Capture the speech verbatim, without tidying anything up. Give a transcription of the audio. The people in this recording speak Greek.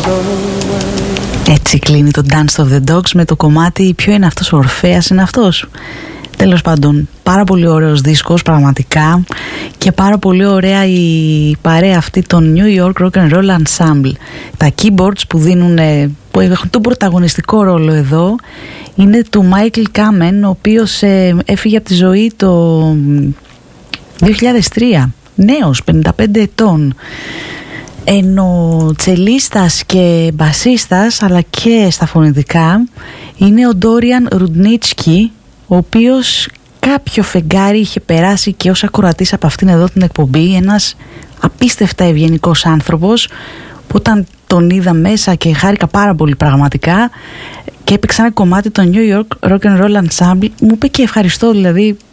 Έτσι κλείνει το Dance of the Dogs με το κομμάτι «Ποιο είναι αυτός ο Ορφέας, είναι αυτός». Τέλος πάντων, πάρα πολύ ωραίος δίσκος πραγματικά και πάρα πολύ ωραία η παρέα αυτή των New York Rock and Roll Ensemble. Τα keyboards που δίνουν, που έχουν τον πρωταγωνιστικό ρόλο εδώ, είναι του Michael Kamen, ο οποίος ε, έφυγε από τη ζωή το δύο χιλιάδες τρία, νέος, πενήντα πέντε ετών. Ενώ τσελίστας και μπασίστας αλλά και στα φωνητικά είναι ο Ντόριαν Ρουντνίτσκι, ο οποίος κάποιο φεγγάρι είχε περάσει και ως ακροατής από αυτήν εδώ την εκπομπή, ένας απίστευτα ευγενικός άνθρωπος που όταν τον είδα μέσα και χάρηκα πάρα πολύ πραγματικά και έπαιξα ένα κομμάτι το New York Rock and Roll Ensemble, μου είπε και ευχαριστώ, δηλαδή